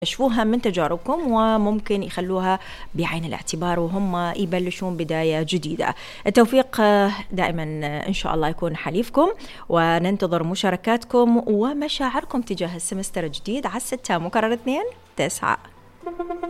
يشوفوها من تجاربكم وممكن يخلوها بعين الاعتبار وهم يبلشون بداية جديدة. التوفيق دائما إن شاء الله يكون حليفكم، وننتظر مشاركاتكم ومشاعركم تجاه السمستر الجديد على 6 مكرر 2 9.